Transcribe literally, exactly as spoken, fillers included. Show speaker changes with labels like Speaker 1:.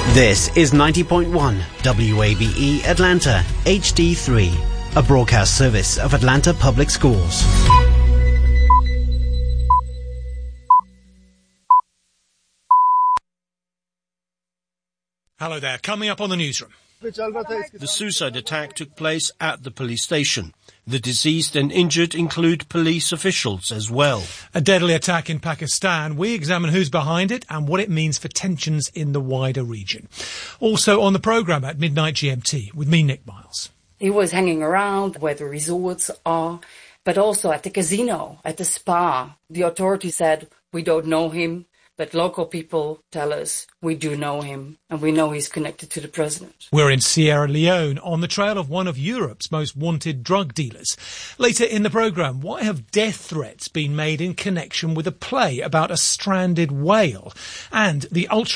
Speaker 1: This is ninety point one W A B E Atlanta H D three, a broadcast service of Atlanta Public Schools.
Speaker 2: Hello there. Coming up on the newsroom.
Speaker 3: The suicide attack took place at the police station. The deceased and injured include police officials as well.
Speaker 2: A deadly attack in Pakistan. We examine who's behind it and what it means for tensions in the wider region. Also on the programme at midnight G M T with me, Nick Miles.
Speaker 4: He was hanging around where the resorts are, but also at the casino, at the spa. The authorities said, we don't know him. But local people tell us we do know him, and we know he's connected to the president.
Speaker 2: We're in Sierra Leone on the trail of one of Europe's most wanted drug dealers. Later in the programme, why have death threats been made in connection with a play about a stranded whale? And the ultra